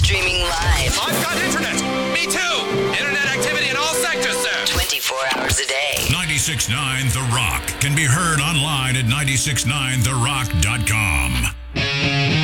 Streaming live I've got internet. Me too. Internet activity in all sectors, sir. 24 hours a day. 96.9 The Rock can be heard online at 969therock.com.